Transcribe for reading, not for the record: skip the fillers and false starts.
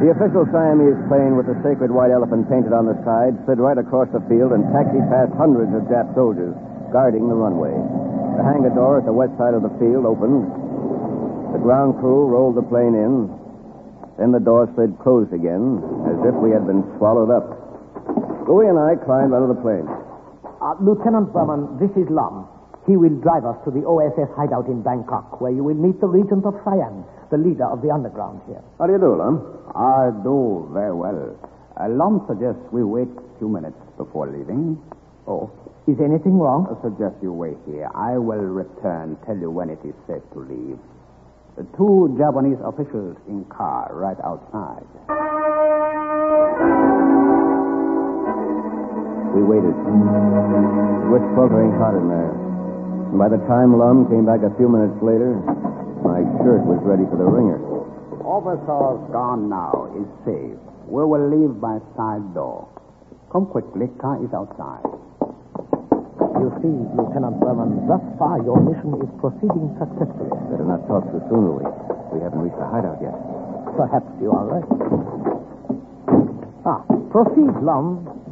The official Siamese plane with the sacred white elephant painted on the side slid right across the field and taxied past hundreds of Jap soldiers guarding the runway. The hangar door at the west side of the field opened. The ground crew rolled the plane in. Then the door slid closed again, as if we had been swallowed up. Louis and I climbed out of the plane. Lieutenant Berman, this is Lum. He will drive us to the OSS hideout in Bangkok, where you will meet the Regent of Siam, the leader of the underground here. How do you do, Lum? I do very well. Lum suggests we wait a few minutes before leaving. Oh, is anything wrong? I suggest you wait here. I will return, tell you when it is safe to leave. The two Japanese officials in car right outside. We waited. It was sweltering hot in there. And by the time Lum came back a few minutes later, my shirt was ready for the wringer. Officer's gone now. Is safe. We will leave by side door. Come quickly. Car is outside. You see, Lieutenant Berman, thus far your mission is proceeding successfully. Better not talk too soon, Louis. We haven't reached the hideout yet. Perhaps you are right. Proceed, Lum.